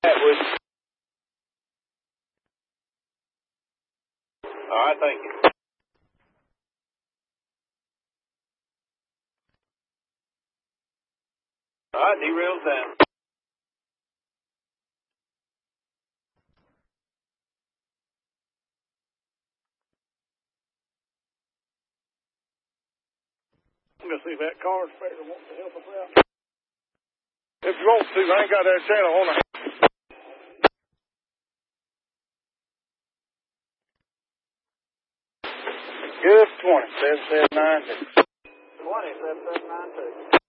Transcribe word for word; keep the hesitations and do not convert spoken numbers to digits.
That would. All right, thank you. All right, derails down. I'm going to see if that car inspector wants to help us out. If you want to, I ain't got that channel on the. Good twenty, seven seven nine two. twenty, seven seven nine two.